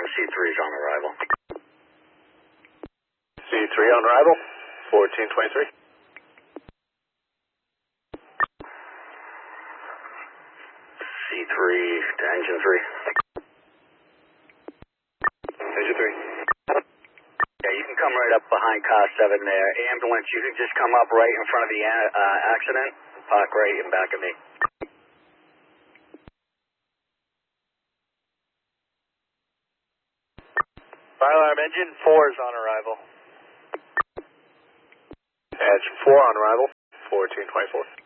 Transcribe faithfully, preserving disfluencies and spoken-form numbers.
one, C three's on arrival. C three on arrival, fourteen twenty-three. C three to engine three. Engine three. Yeah, you can come right up behind car seven there. Ambulance, you can just come up right in front of the uh, accident, park right in back of me. Fire alarm, engine four is on arrival. Engine four on arrival, fourteen twenty-four.